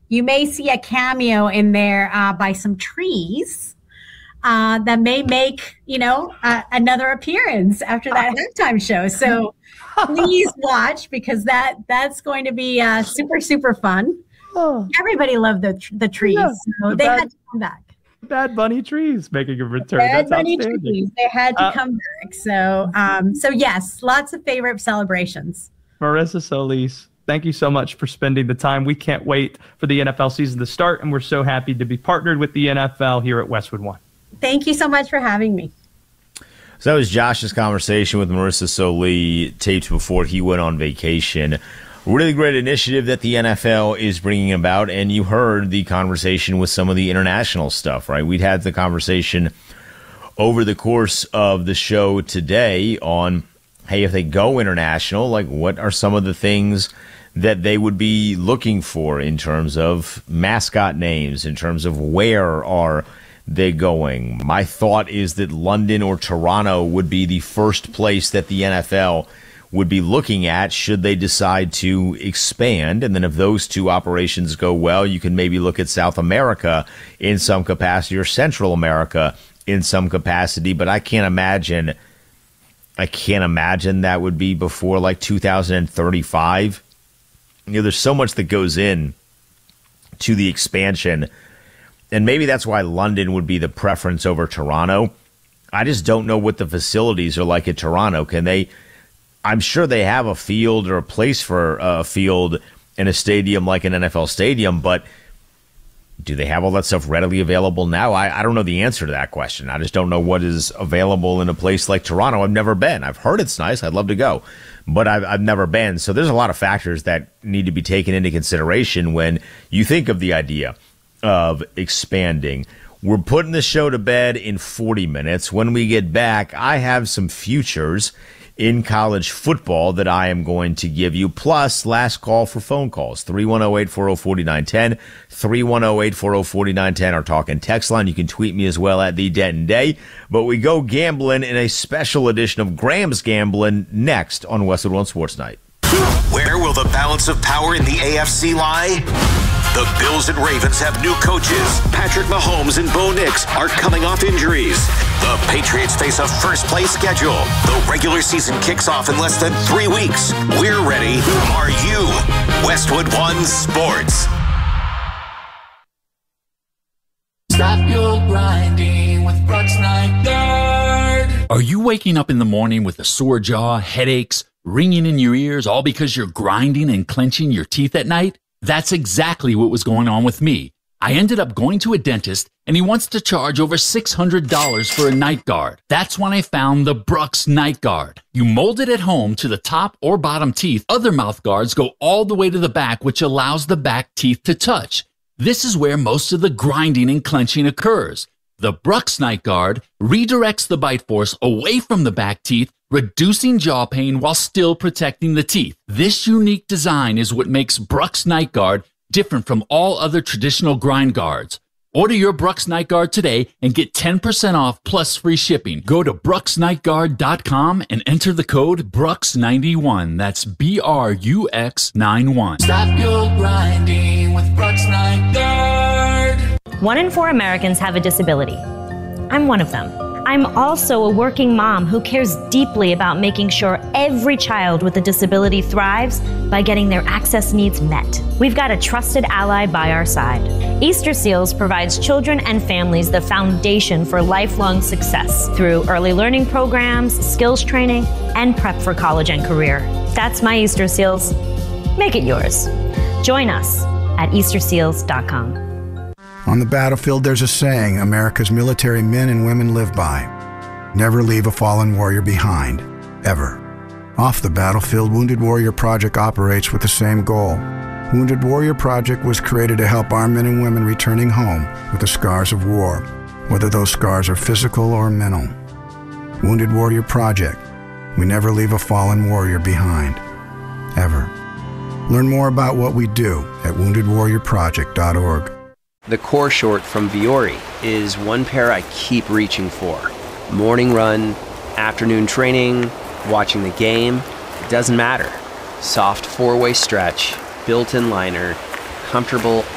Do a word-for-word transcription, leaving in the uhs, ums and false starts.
you may see a cameo in there uh, by some trees uh, that may make, you know, uh, another appearance after that halftime show. So please watch, because that that's going to be uh, super, super fun. Oh. Everybody loved the the trees, yeah, so the they bad, had to come back. Bad Bunny trees making a return. Bad That's Bunny outstanding. trees. They had to uh, come back. So, um, so yes, lots of favorite celebrations. Marissa Solis, thank you so much for spending the time. We can't wait for the N F L season to start, and we're so happy to be partnered with the N F L here at Westwood One. Thank you so much for having me. So that was Josh's conversation with Marissa Solis, taped before he went on vacation. Really great initiative that the N F L is bringing about, and you heard the conversation with some of the international stuff, right? We'd had the conversation over the course of the show today on, hey, if they go international, like what are some of the things that they would be looking for in terms of mascot names, in terms of where are they going? My thought is that London or Toronto would be the first place that the N F L would be looking at should they decide to expand. And then if those two operations go well, you can maybe look at South America in some capacity or Central America in some capacity. But I can't imagine, I can't imagine that would be before like two thousand thirty-five. You know, there's so much that goes in to the expansion. And maybe that's why London would be the preference over Toronto. I just don't know what the facilities are like at Toronto. Can they, I'm sure they have a field or a place for a field in a stadium like an N F L stadium, but do they have all that stuff readily available now? I, I don't know the answer to that question. I just don't know what is available in a place like Toronto. I've never been. I've heard it's nice. I'd love to go, but I've, I've never been. So there's a lot of factors that need to be taken into consideration when you think of the idea of expanding. We're putting the show to bed in forty minutes. When we get back, I have some futures in college football that I am going to give you, plus last call for phone calls, three one zero, eight four zero, four nine one zero, three one zero, eight four zero, four nine one zero, our talk and text line. You can tweet me as well at the Denton Day. But we go gambling in a special edition of Graham's Gambling next on Westwood One Sports Night. Where will the balance of power in the A F C lie? The Bills and Ravens have new coaches. Patrick Mahomes and Bo Nix are coming off injuries. The Patriots face a first-place schedule. The regular season kicks off in less than three weeks. We're ready. Are you? Westwood One Sports. Stop your grinding with Brooks Night Guard. Are you waking up in the morning with a sore jaw, headaches, ringing in your ears, all because you're grinding and clenching your teeth at night? That's exactly what was going on with me. I ended up going to a dentist, and he wants to charge over six hundred dollars for a night guard. That's when I found the Brooks Night Guard. You mold it at home to the top or bottom teeth. Other mouth guards go all the way to the back, which allows the back teeth to touch. This is where most of the grinding and clenching occurs. The Brooks Night Guard redirects the bite force away from the back teeth, reducing jaw pain while still protecting the teeth. This unique design is what makes Brooks Night Guard different from all other traditional grind guards. Order your Brooks Night Guard today and get ten percent off plus free shipping. Go to brooks night guard dot com and enter the code Brooks ninety-one. That's B R U X ninety-one. Stop your grinding with Brooks Night Guard. One in four Americans have a disability. I'm one of them. I'm also a working mom who cares deeply about making sure every child with a disability thrives by getting their access needs met. We've got a trusted ally by our side. Easter Seals provides children and families the foundation for lifelong success through early learning programs, skills training, and prep for college and career. That's my Easter Seals. Make it yours. Join us at easter seals dot com. On the battlefield, there's a saying America's military men and women live by. Never leave a fallen warrior behind, ever. Off the battlefield, Wounded Warrior Project operates with the same goal. Wounded Warrior Project was created to help our men and women returning home with the scars of war, whether those scars are physical or mental. Wounded Warrior Project. We never leave a fallen warrior behind, ever. Learn more about what we do at wounded warrior project dot org. The core short from Viore is one pair I keep reaching for. Morning run, afternoon training, watching the game, it doesn't matter. Soft four-way stretch, built-in liner, comfortable